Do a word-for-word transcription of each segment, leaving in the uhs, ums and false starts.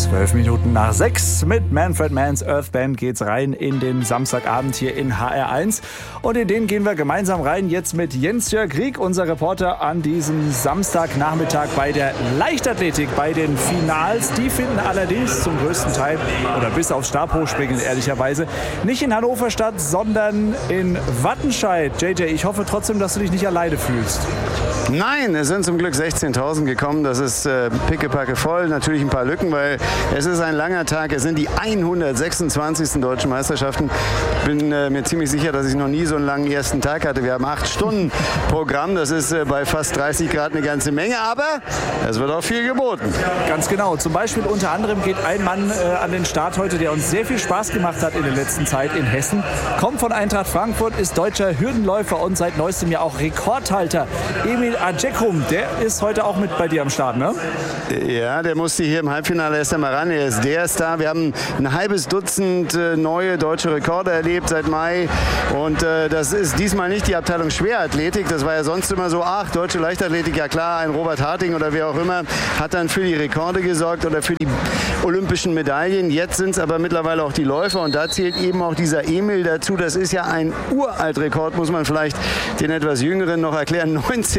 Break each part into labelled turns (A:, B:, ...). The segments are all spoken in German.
A: Zwölf Minuten nach sechs mit Manfred Mann's Earth Band geht's rein in den Samstagabend hier in H R eins. Und in den gehen wir gemeinsam rein jetzt mit Jens-Jörg Rieck, unser Reporter an diesem Samstagnachmittag bei der Leichtathletik, bei den Finals. Die finden allerdings zum größten Teil oder bis aufs Stabhochspringen ehrlicherweise nicht in Hannover statt, sondern in Wattenscheid. J J, ich hoffe trotzdem, dass du dich nicht alleine fühlst.
B: Nein, es sind zum Glück sechzehntausend gekommen. Das ist äh, pickepacke voll. Natürlich ein paar Lücken, weil es ist ein langer Tag. Es sind die hundertsechsundzwanzigsten deutschen Meisterschaften. Ich bin äh, mir ziemlich sicher, dass ich noch nie so einen langen ersten Tag hatte. Wir haben acht Stunden Programm. Das ist äh, bei fast dreißig Grad eine ganze Menge. Aber es wird auch viel geboten.
A: Ganz genau. Zum Beispiel unter anderem geht ein Mann äh, an den Start heute, der uns sehr viel Spaß gemacht hat in der letzten Zeit in Hessen. Kommt von Eintracht Frankfurt, ist deutscher Hürdenläufer und seit neuestem ja auch Rekordhalter. Emil Ajekum, der ist heute auch mit bei dir am Start, ne?
B: Ja, der musste hier im Halbfinale erst einmal ran. Er ist der Star. Wir haben ein halbes Dutzend äh, neue deutsche Rekorde erlebt seit Mai. Und äh, das ist diesmal nicht die Abteilung Schwerathletik. Das war ja sonst immer so, ach, deutsche Leichtathletik, ja klar, ein Robert Harting oder wer auch immer hat dann für die Rekorde gesorgt oder für die olympischen Medaillen. Jetzt sind es aber mittlerweile auch die Läufer und da zählt eben auch dieser Emil dazu. Das ist ja ein Uraltrekord, muss man vielleicht den etwas Jüngeren noch erklären.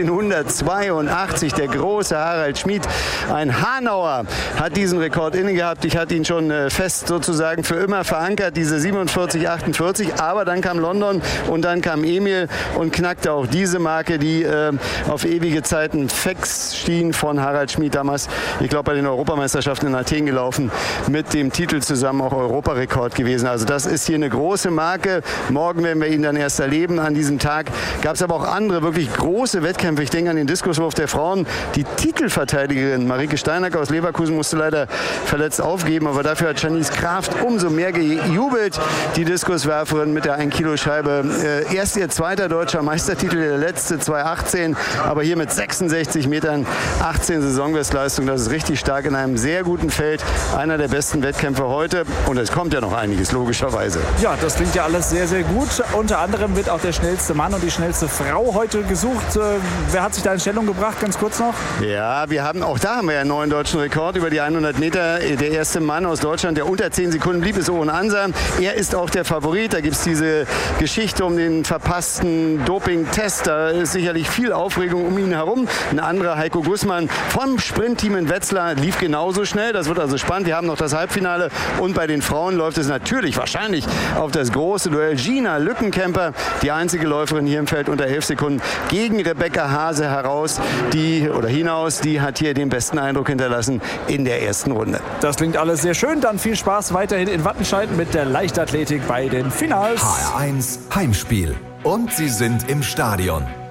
B: neunzehnhundertzweiundachtzig, der große Harald Schmid, ein Hanauer, hat diesen Rekord inne gehabt. Ich hatte ihn schon äh, fest sozusagen für immer verankert, diese siebenundvierzig achtundvierzig. Aber dann kam London und dann kam Emil und knackte auch diese Marke, die äh, auf ewige Zeiten festschien von Harald Schmid damals. Ich glaube, bei den Europameisterschaften in Athen gelaufen, mit dem Titel zusammen auch Europarekord gewesen. Also das ist hier eine große Marke. Morgen werden wir ihn dann erst erleben. An diesem Tag gab es aber auch andere wirklich große Wettkämpfe. Ich denke an den Diskuswurf der Frauen. Die Titelverteidigerin Marike Steinack aus Leverkusen musste leider verletzt aufgeben, aber dafür hat Janice Kraft umso mehr gejubelt. Die Diskuswerferin mit der ein Kilo Scheibe. Äh, erst ihr zweiter deutscher Meistertitel, der letzte zweitausendachtzehn, aber hier mit sechsundsechzig Metern, achtzehn Saisonbestleistung. Das ist richtig stark in einem sehr guten Feld. Einer der besten Wettkämpfe heute. Und es kommt ja noch einiges, logischerweise.
A: Ja, das klingt ja alles sehr, sehr gut. Unter anderem wird auch der schnellste Mann und die schnellste Frau heute gesucht. Äh, wer hat sich da in Stellung gebracht? Ganz kurz noch.
B: Ja, wir haben, auch da haben wir ja einen neuen deutschen Rekord über die hundert Meter. Der erste Mann aus Deutschland, der unter zehn Sekunden blieb, ist Owen Ansa. Er ist auch der Favorit. Da gibt es diese Geschichte um den verpassten Doping-Test. Da ist sicherlich viel Aufregung um ihn herum. Ein anderer, Heiko Gussmann vom Sprintteam in Wetzlar, lief genauso schnell. Das wird also spannend. Wir haben noch das Halbfinale. Und bei den Frauen läuft es natürlich wahrscheinlich auf das große Duell. Gina Lückenkämper, die einzige Läuferin hier im Feld unter elf Sekunden, gegen Rebecca Hase heraus, die oder hinaus, die hat hier den besten Eindruck hinterlassen in der ersten Runde.
A: Das klingt alles sehr schön. Dann viel Spaß weiterhin in Wattenscheid mit der Leichtathletik bei den Finals.
C: H R eins Heimspiel. Und sie sind im Stadion.